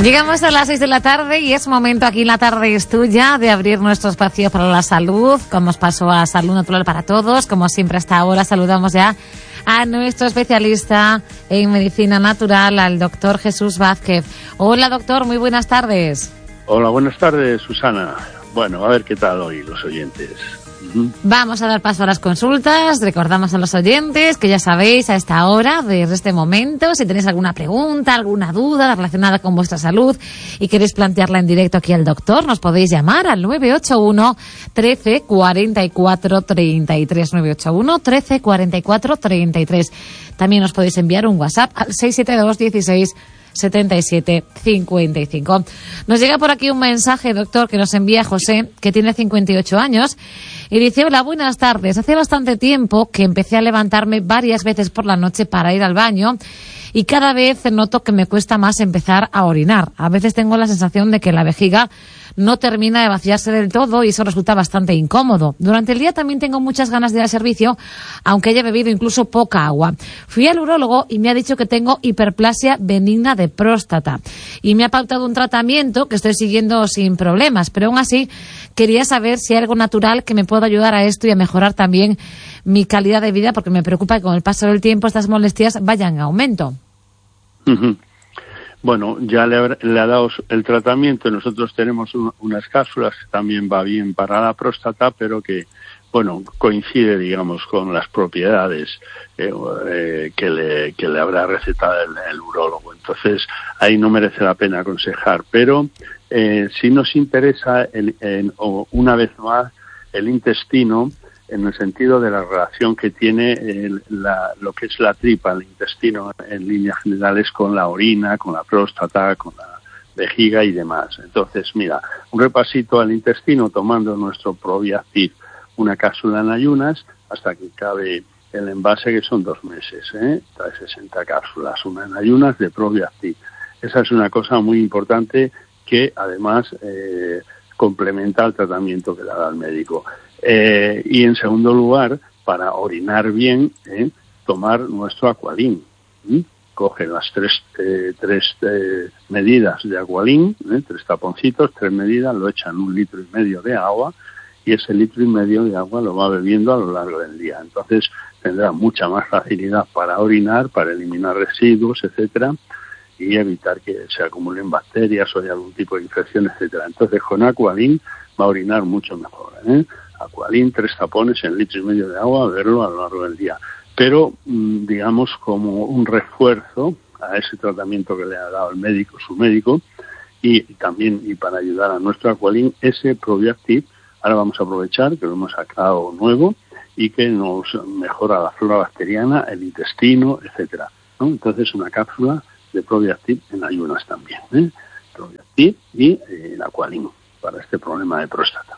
Llegamos a las 6 de la tarde y es momento aquí en La Tarde es Tuya de abrir nuestro espacio para la salud. Como os pasó a Salud Natural para Todos, como siempre hasta ahora saludamos ya a nuestro especialista en medicina natural, al doctor Jesús Vázquez. Hola doctor, muy buenas tardes. Hola, buenas tardes Susana. Bueno, a ver qué tal hoy los oyentes. Vamos a dar paso a las consultas. Recordamos a los oyentes que ya sabéis a esta hora, desde este momento, si tenéis alguna pregunta, alguna duda relacionada con vuestra salud y queréis plantearla en directo aquí al doctor, nos podéis llamar al 981 13 44 33, 981 13 44 33. También os podéis enviar un WhatsApp al 672 16 77 55. Nos llega por aquí un mensaje, doctor, que nos envía José, que tiene 58 años, y dice: hola, buenas tardes. Hace bastante tiempo que empecé a levantarme varias veces por la noche para ir al baño y cada vez noto que me cuesta más empezar a orinar. A veces tengo la sensación de que la vejiga no termina de vaciarse del todo y eso resulta bastante incómodo. Durante el día también tengo muchas ganas de ir al servicio, aunque haya bebido incluso poca agua. Fui al urólogo y me ha dicho que tengo hiperplasia benigna de próstata y me ha pautado un tratamiento que estoy siguiendo sin problemas, pero aún así quería saber si hay algo natural que me pueda ayudar a esto y a mejorar también mi calidad de vida, porque me preocupa que con el paso del tiempo estas molestias vayan en aumento. Bueno, ya le ha dado el tratamiento. Nosotros tenemos unas cápsulas que también va bien para la próstata, pero que, bueno, coincide, digamos, con las propiedades que le habrá recetado el urólogo. Entonces, ahí no merece la pena aconsejar. Pero si nos interesa, una vez más, el intestino, en el sentido de la relación que tiene lo que es la tripa, el intestino en líneas generales, con la orina, con la próstata, con la vejiga y demás. Entonces, mira, un repasito al intestino tomando nuestro Probiactiv, una cápsula en ayunas, hasta que cabe el envase, que son 2 meses, trae 60 cápsulas, una en ayunas de Probiactiv. Esa es una cosa muy importante que además complementa el tratamiento que le da el médico. Y en segundo lugar, para orinar bien, tomar nuestro Aqualin. Coge las tres medidas de Aqualin, 3 taponcitos, 3 medidas, lo echan 1,5 litros de agua y ese 1,5 litros de agua lo va bebiendo a lo largo del día. Entonces tendrá mucha más facilidad para orinar, para eliminar residuos, etcétera, y evitar que se acumulen bacterias o hay algún tipo de infección, etcétera. Entonces con Aqualin va a orinar mucho mejor, Aqualin, 3 tapones en 1,5 litros de agua, beberlo a lo largo del día. Pero, digamos, como un refuerzo a ese tratamiento que le ha dado el médico, su médico, y también y para ayudar a nuestro Aqualin, ese Probiactiv, ahora vamos a aprovechar que lo hemos sacado nuevo y que nos mejora la flora bacteriana, el intestino, etcétera, ¿no? Entonces, una cápsula de Probiactiv en ayunas también, Probiactiv y el Aqualin para este problema de próstata.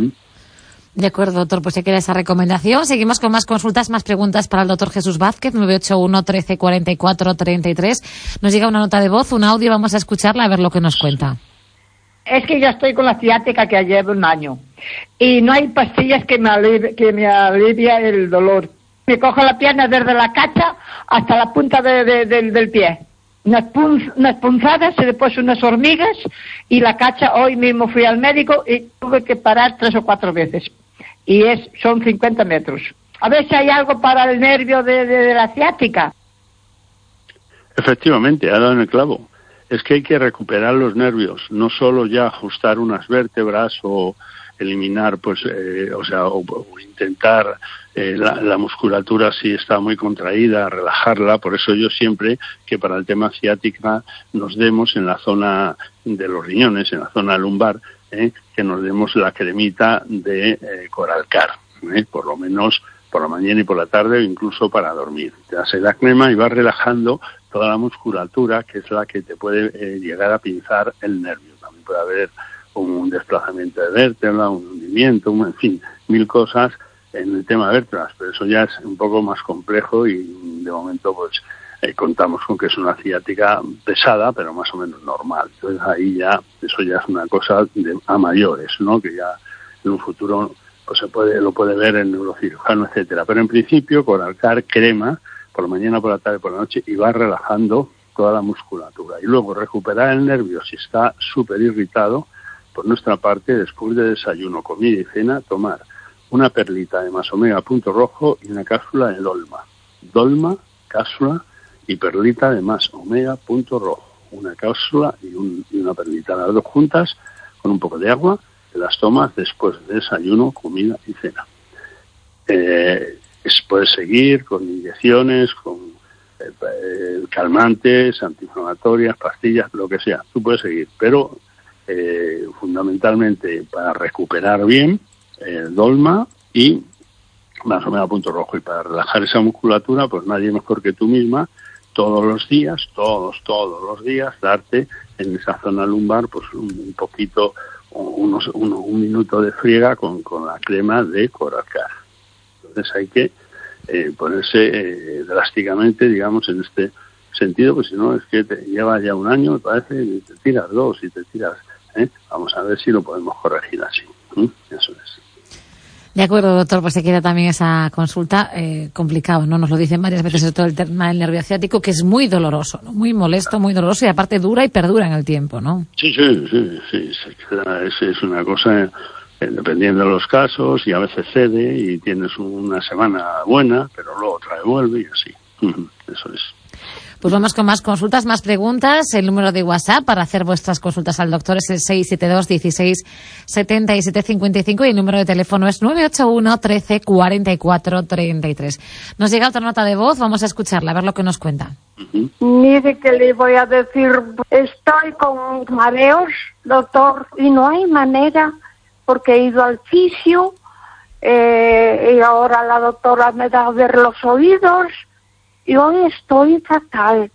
De acuerdo, doctor, pues ya queda esa recomendación. Seguimos con más consultas, más preguntas para el doctor Jesús Vázquez, 981 13 44 33. Nos llega una nota de voz, un audio, vamos a escucharla a ver lo que nos cuenta. Es que ya estoy con la ciática que llevo 1 año y no hay pastillas que me alivia el dolor. Me cojo la pierna desde la cacha hasta la punta del pie. Unas punzadas y después unas hormigas y la cacha. Hoy mismo fui al médico y tuve que parar 3 o 4 veces y son 50 metros. A ver si hay algo para el nervio de la ciática. Efectivamente, ha dado en el clavo. Es que hay que recuperar los nervios, no solo ya ajustar unas vértebras o eliminar, o intentar la musculatura si está muy contraída, relajarla. Por eso yo siempre que para el tema ciática nos demos en la zona de los riñones, en la zona lumbar, que nos demos la cremita de Coralcar, por lo menos por la mañana y por la tarde, o incluso para dormir. Te das la crema y vas relajando toda la musculatura, que es la que te puede llegar a pinzar el nervio. También puede haber un desplazamiento de vértebra, un hundimiento, en fin, 1000 cosas en el tema de vértebras, pero eso ya es un poco más complejo y de momento pues contamos con que es una ciática pesada, pero más o menos normal. Entonces ahí ya, eso ya es una cosa a mayores, ¿no? Que ya en un futuro pues lo puede ver el neurocirujano, etcétera. Pero en principio, Coralcar crema por la mañana, por la tarde, por la noche, y va relajando toda la musculatura. Y luego recuperar el nervio si está súper irritado. Por nuestra parte, después de desayuno, comida y cena, tomar una perlita de más omega punto rojo y una cápsula de dolma. Dolma, cápsula y perlita de más omega punto rojo. Una cápsula y una perlita, las dos juntas, con un poco de agua, te las tomas después de desayuno, comida y cena. Puedes seguir con inyecciones, con calmantes, antiinflamatorias, pastillas, lo que sea. Tú puedes seguir, pero fundamentalmente para recuperar bien, dolma y más omega punto rojo. Y para relajar esa musculatura, pues nadie mejor que tú misma, todos los días, todos los días, darte en esa zona lumbar pues un poquito, un minuto de friega con la crema de Coracar. Entonces hay que ponerse drásticamente, digamos, en este sentido, pues si no, es que te lleva ya un año, me parece, y te tiras 2 y te tiras. Vamos a ver si lo podemos corregir así. Eso es. De acuerdo, doctor, pues se queda también esa consulta complicado, ¿no? Nos lo dicen varias veces, todo el tema del nervio ciático, que es muy doloroso, ¿no? Muy molesto, muy doloroso y aparte dura y perdura en el tiempo, ¿no? Sí. Es una cosa, dependiendo de los casos, y a veces cede y tienes una semana buena, pero luego otra vez vuelve y así. Eso es. Pues vamos con más consultas, más preguntas. El número de WhatsApp para hacer vuestras consultas al doctor es el 672 16 77 55 y el número de teléfono es 981 13 44 33. Nos llega otra nota de voz, vamos a escucharla, a ver lo que nos cuenta. Mire que le voy a decir, estoy con mareos, doctor, y no hay manera, porque he ido al fisio y ahora la doctora me da a ver los oídos. Y hoy estoy fatal.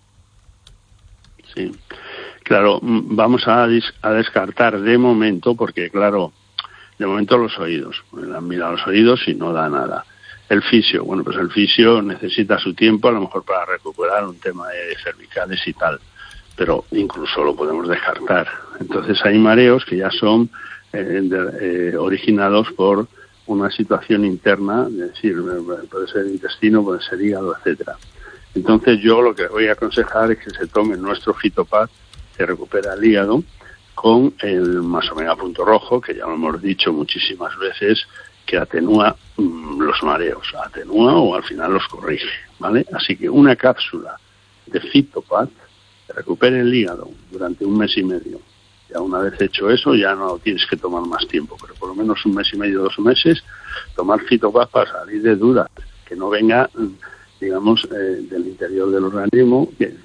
Sí, claro, vamos a descartar de momento, porque claro, de momento los oídos. Han mirado los oídos y no da nada. El fisio, bueno, pues el fisio necesita su tiempo, a lo mejor para recuperar un tema de cervicales y tal, pero incluso lo podemos descartar. Entonces hay mareos que ya son originados por una situación interna, es decir, puede ser intestino, puede ser hígado, etcétera. Entonces yo lo que voy a aconsejar es que se tome nuestro Fitopat, que recupera el hígado, con el más omega punto rojo, que ya lo hemos dicho muchísimas veces, que atenúa los mareos, atenúa o al final los corrige, ¿vale? Así que una cápsula de Fitopat que recupere el hígado durante 1 mes y medio. Ya una vez hecho eso, ya no tienes que tomar más tiempo, pero por lo menos 1 mes y medio, 2 meses, tomar Fitopat para salir de dudas, que no venga, digamos, del interior del organismo,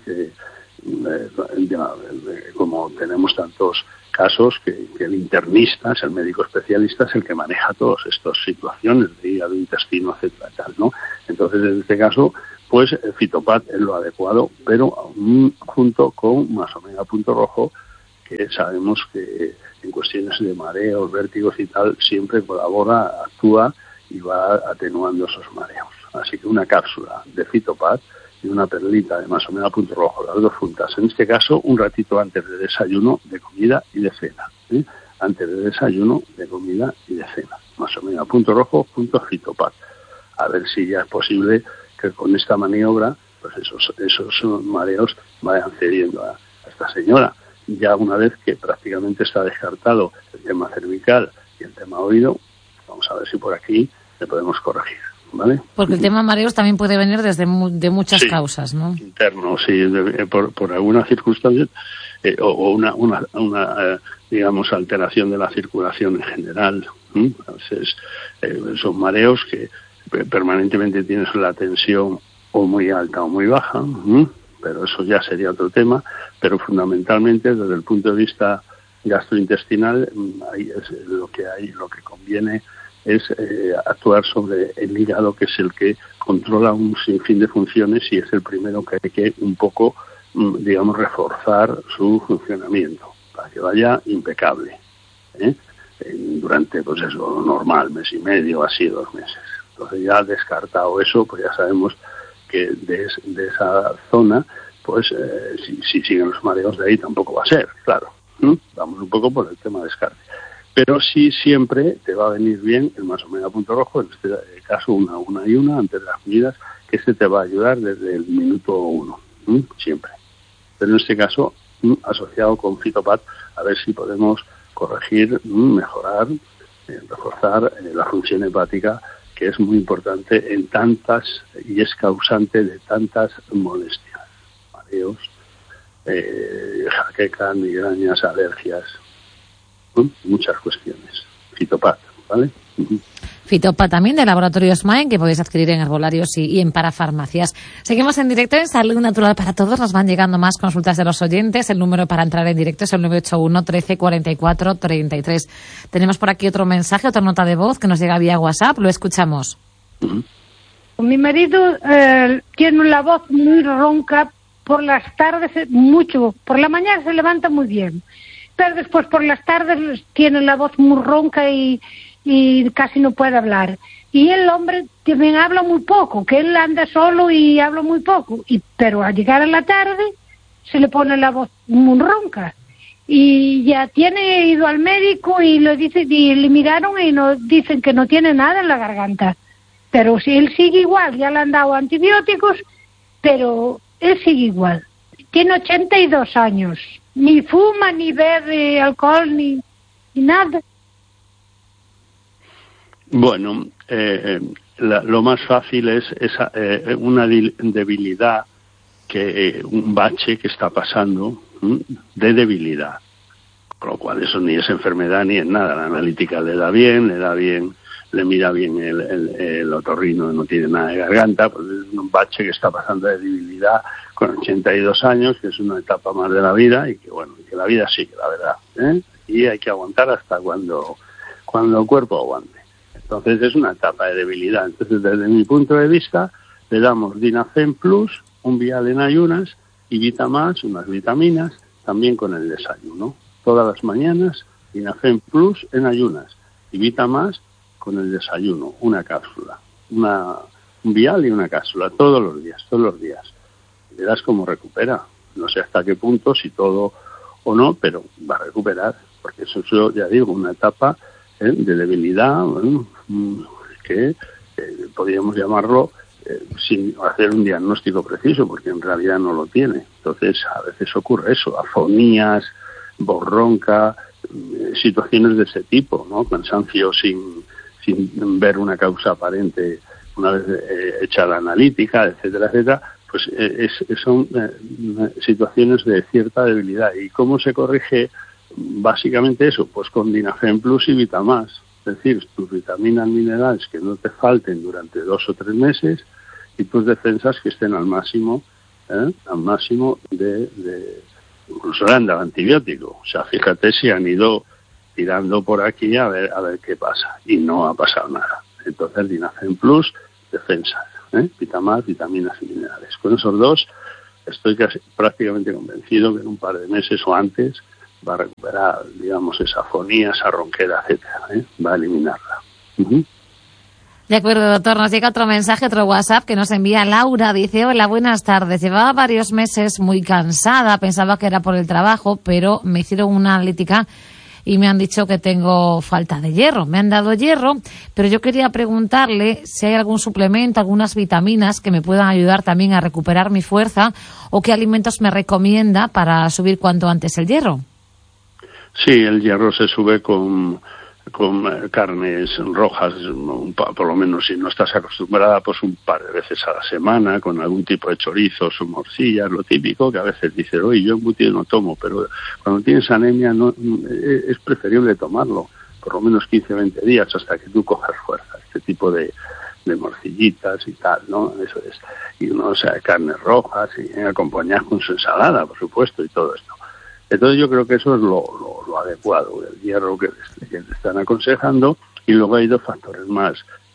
como tenemos tantos casos, que el internista, es el médico especialista, es el que maneja todas estas situaciones de hígado, intestino, etcétera, tal, ¿no? Entonces, en este caso, pues el Fitopat es lo adecuado, pero junto con más omega punto rojo, que sabemos que en cuestiones de mareos, vértigos y tal, siempre colabora, actúa y va atenuando esos mareos. Así que una cápsula de Fitopat y una perlita de más omega punto rojo, las dos juntas. En este caso, un ratito antes de desayuno, de comida y de cena. ¿Sí? Antes de desayuno, de comida y de cena. Más omega punto rojo junto a Fitopat. A ver si ya es posible que con esta maniobra, pues esos mareos vayan cediendo a esta señora. Ya una vez que prácticamente está descartado el tema cervical y el tema oído, vamos a ver si por aquí le podemos corregir, ¿vale? Porque el tema mareos también puede venir de muchas causas, ¿no? Interno, sí, por alguna circunstancia o una digamos, alteración de la circulación en general. A veces son mareos que permanentemente tienes la tensión o muy alta o muy baja, pero eso ya sería otro tema, pero fundamentalmente desde el punto de vista gastrointestinal lo que conviene es actuar sobre el hígado, que es el que controla un sinfín de funciones y es el primero que hay que un poco, digamos, reforzar su funcionamiento para que vaya impecable, durante, pues eso, normal, 1 mes y medio, así 2 meses. Entonces ya descartado eso, pues ya sabemos que de esa zona, pues si siguen los mareos de ahí tampoco va a ser, claro. Vamos un poco por el tema de descarte. Pero sí siempre te va a venir bien el más omega punto rojo, en este caso una antes de las comidas, que este te va a ayudar desde el minuto 1, siempre. pero en este caso asociado con Fitopat, a ver si podemos corregir, mejorar, reforzar la función hepática, que es muy importante en tantas, y es causante de tantas molestias, mareos, jaqueca, migrañas, alergias, muchas cuestiones. Fitopat, ¿vale? Fitopat también de Laboratorios Maen, que podéis adquirir en herbolarios y en parafarmacias. Seguimos en directo en Salud Natural para Todos. Nos van llegando más consultas de los oyentes. El número para entrar en directo es el 981 13 44 33. Tenemos por aquí otro mensaje, otra nota de voz que nos llega vía WhatsApp. Lo escuchamos. Mi marido tiene la voz muy ronca por las tardes, mucho. Por la mañana se levanta muy bien, pero después por las tardes tiene la voz muy ronca y casi no puede hablar. Y el hombre también habla muy poco, que él anda solo y habla muy poco. Pero al llegar a la tarde se le pone la voz muy ronca. Y ya tiene ido al médico y le miraron y dicen que no tiene nada en la garganta. Pero si él sigue igual, ya le han dado antibióticos, pero él sigue igual. Tiene 82 años. Ni fuma, ni bebe alcohol, ni nada. Bueno, lo más fácil es una debilidad, un bache que está pasando de debilidad, con lo cual eso ni es enfermedad ni es nada. La analítica le mira bien el otorrino, no tiene nada de garganta, pues es un bache que está pasando de debilidad con 82 años, que es una etapa más de la vida y que bueno, que la vida sigue, la verdad, y hay que aguantar hasta cuando el cuerpo aguante. Entonces es una etapa de debilidad. Entonces, desde mi punto de vista, le damos Dinafem Plus, un vial en ayunas, y Vitamas, unas vitaminas, también con el desayuno. Todas las mañanas, Dinafem Plus en ayunas, y Vitamas con el desayuno, una cápsula. Un vial y una cápsula, todos los días. Y verás cómo recupera. No sé hasta qué punto, si todo o no, pero va a recuperar, porque eso es, ya digo, una etapa de debilidad, que podríamos llamarlo sin hacer un diagnóstico preciso, porque en realidad no lo tiene. Entonces, a veces ocurre eso, afonías, voz ronca, situaciones de ese tipo, ¿no? Cansancio sin ver una causa aparente una vez hecha la analítica, etcétera, etcétera. Pues son situaciones de cierta debilidad. ¿Y cómo se corrige? Básicamente eso, pues con Dinafem Plus y Vitamas, es decir, tus vitaminas, minerales que no te falten durante 2 o 3 meses y tus defensas que estén al máximo de incluso le han dado antibiótico. O sea, fíjate si han ido tirando por aquí a ver qué pasa, y no ha pasado nada. Entonces Dinafem Plus, defensas, Vitamas, vitaminas y minerales. Con esos dos estoy prácticamente convencido que en un par de meses o antes va a recuperar, digamos, esa afonía, esa ronquera, etcétera, va a eliminarla. De acuerdo, doctor. Nos llega otro mensaje, otro WhatsApp que nos envía Laura. Dice: hola, buenas tardes. Llevaba varios meses muy cansada, pensaba que era por el trabajo, pero me hicieron una analítica y me han dicho que tengo falta de hierro. Me han dado hierro, pero yo quería preguntarle si hay algún suplemento, algunas vitaminas que me puedan ayudar también a recuperar mi fuerza, o qué alimentos me recomienda para subir cuanto antes el hierro. Sí, el hierro se sube con carnes rojas, por lo menos si no estás acostumbrada, pues un par de veces a la semana, con algún tipo de chorizos o morcillas, lo típico, que a veces dices, oye, yo embutido no tomo, pero cuando tienes anemia es preferible tomarlo, por lo menos 15-20 días hasta que tú cojas fuerza, este tipo de morcillitas y tal, ¿no? Eso es. Y carnes rojas y acompañar con su ensalada, por supuesto, y todo esto. Entonces yo creo que eso es lo adecuado, el hierro que te están aconsejando, y luego hay 2 factores más